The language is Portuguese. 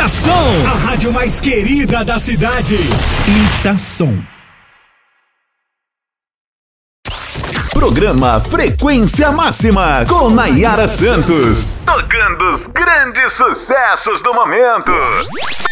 Itação, a rádio mais querida da cidade. Itação. Programa Frequência Máxima com Nayara Santos, tocando os grandes sucessos do momento.